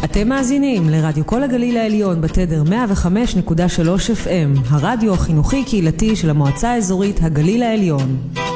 אתם מאזינים לרדיו כל הגליל העליון בתדר 105.3 FM, הרדיו החינוכי קהילתי של המועצה האזורית הגליל העליון.